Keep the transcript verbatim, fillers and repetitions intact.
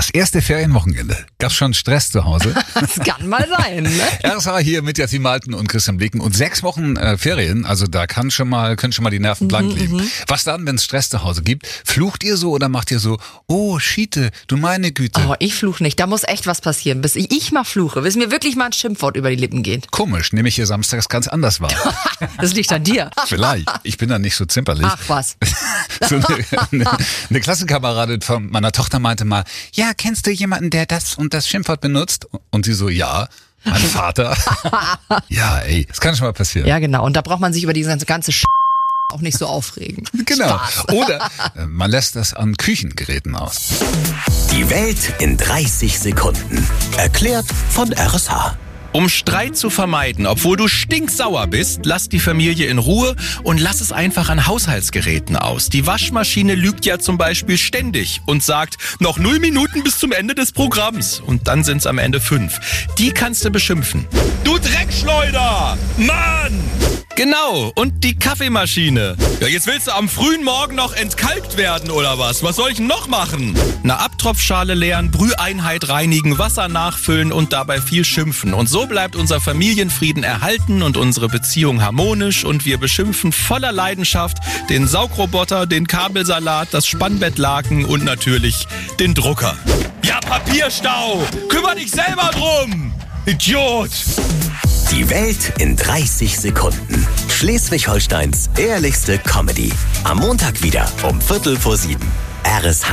Das erste Ferienwochenende. Gab's schon Stress zu Hause? Das kann mal sein, ne? R S H hier mit Jasmin Malten und Christian Blicken und sechs Wochen äh, Ferien, also da kann schon mal, können schon mal die Nerven blank liegen. Mhm. Was dann, wenn es Stress zu Hause gibt? Flucht ihr so oder macht ihr so, oh Schiete, du meine Güte? Oh, ich fluch nicht, da muss echt was passieren, bis ich, ich mal fluche, bis mir wirklich mal ein Schimpfwort über die Lippen geht. Komisch, nämlich hier samstags ganz anders war. Das liegt an dir. Vielleicht, ich bin da nicht so zimperlich. Ach was. So eine, eine, eine Klassenkameradin von meiner Tochter meinte mal, ja, kennst du jemanden, der das und das Schimpfwort benutzt? Und sie so, ja, mein Vater. Ja, ey, das kann schon mal passieren. Ja, genau. Und da braucht man sich über diese ganze Sch auch nicht so aufregen. Genau. Spaß. Oder äh, man lässt das an Küchengeräten aus. Die Welt in dreißig Sekunden. Erklärt von R S H. Um Streit zu vermeiden, obwohl du stinksauer bist, lass die Familie in Ruhe und lass es einfach an Haushaltsgeräten aus. Die Waschmaschine lügt ja zum Beispiel ständig und sagt, noch null Minuten bis zum Ende des Programms. Und dann sind's am Ende fünf. Die kannst du beschimpfen. Du Dreckschleuder! Mann! Genau, und die Kaffeemaschine. Ja, jetzt willst du am frühen Morgen noch entkalkt werden, oder was? Was soll ich denn noch machen? Eine Abtropfschale leeren, Brüheinheit reinigen, Wasser nachfüllen und dabei viel schimpfen. Und so bleibt unser Familienfrieden erhalten und unsere Beziehung harmonisch und wir beschimpfen voller Leidenschaft den Saugroboter, den Kabelsalat, das Spannbettlaken und natürlich den Drucker. Ja, Papierstau! Kümmer dich selber drum! Idiot! Die Welt in dreißig Sekunden. Schleswig-Holsteins ehrlichste Comedy. Am Montag wieder um Viertel vor sieben. R S H.